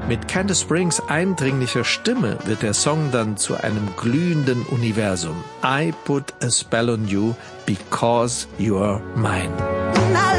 Mit Candice Springs eindringlicher Stimme wird der Song dann zu einem glühenden Universum. I put a spell on you because you're mine.